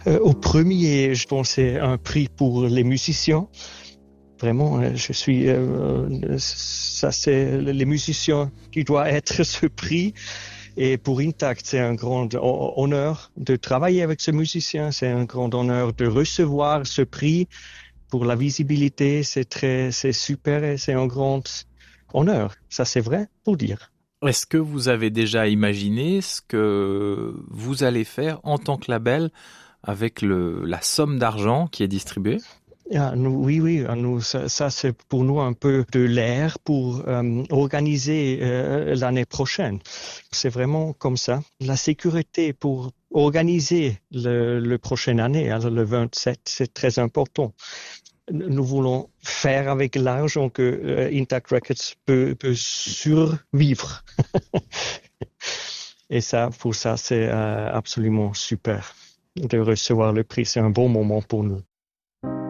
Au premier, je pensais un prix pour les musiciens. Vraiment, ça c'est les musiciens qui doivent être ce prix. Et pour Intact, c'est un grand honneur de travailler avec ce musicien. C'est un grand honneur de recevoir ce prix pour la visibilité. C'est super et c'est un grand honneur. Ça, c'est vrai pour dire. Est-ce que vous avez déjà imaginé ce que vous allez faire en tant que label avec la somme d'argent qui est distribuée? Oui, ça c'est pour nous un peu de l'air pour organiser l'année prochaine. C'est vraiment comme ça. La sécurité pour organiser le prochaine année, alors le 27, c'est très important. Nous voulons faire avec l'argent que Intact Records peut survivre. Et ça, pour ça, c'est absolument super de recevoir le prix. C'est un bon moment pour nous.